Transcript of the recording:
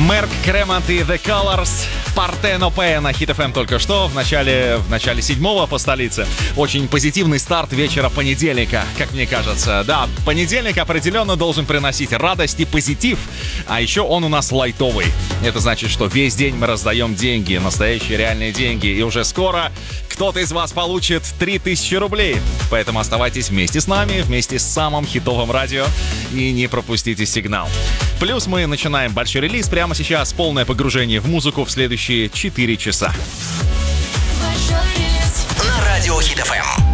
Мерк, Кремонт и The Colors. Партенопея на Hit FM только что, в начале 7-го по столице. Очень позитивный старт вечера понедельника, как мне кажется. Да, понедельник определенно должен приносить радость и позитив, а еще он у нас лайтовый. Это значит, что весь день мы раздаем деньги, настоящие реальные деньги, и уже скоро кто-то из вас получит 3000 рублей. Поэтому оставайтесь вместе с нами, вместе с самым хитовым радио, и не пропустите сигнал. Плюс мы начинаем большой релиз прямо сейчас, полное погружение в музыку в следующие 4 часа. На радио Hit FM.